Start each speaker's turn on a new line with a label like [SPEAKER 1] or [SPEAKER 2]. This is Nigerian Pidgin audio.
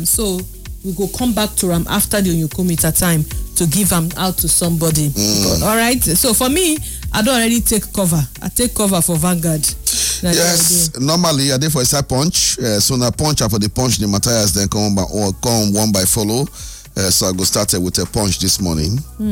[SPEAKER 1] so we go come back to am after the Onyoko meter time to give am out to somebody. All right. So for me, I don't already take cover. I take cover for Vanguard.
[SPEAKER 2] Yes, normally I did for a side punch. So now punch for the punch the Matthias then come one by follow. So I go start with a punch this morning.